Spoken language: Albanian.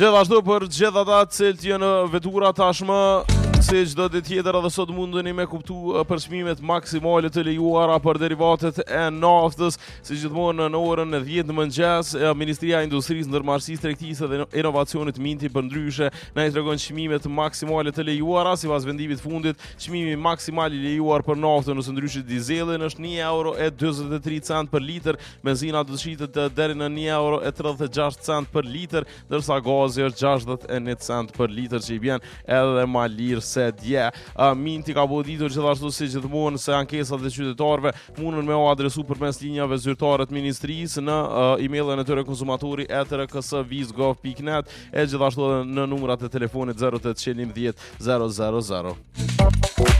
Gjithashtu për gjithë ata të cilët janë vetura tashmë, si çdo ditë tjetër edhe sot mundeni me kuptu për çmimet maksimale të lejuara për derivatet e naftës, si gjithmonë në orën 10 në mëngjes, Ministria e Industrisë, Ndërmarrësisë, Tregtisë dhe Inovacionit Minti përndryshe na i tregon çmimet maksimale të lejuara sipas vendimit fundit. Çmimi maksimal i lejuar për naftën ose ndryshe dizelin është €1.43 për litër, benzina do të shitet deri në €1.36 për litër, ndërsa gazi është 61 cent për litër, që i bjen edhe ma lirë se dje. Minti ka boditur gjithashtu si gjithmonë se ankesat e qytetarëve mundën me u adresu përmes linjave zyrtare të ministrisë në emailin e tyre konsumatori@rks.viz.gov.net e gjithashtu edhe në numrat e telefonit 0811 000.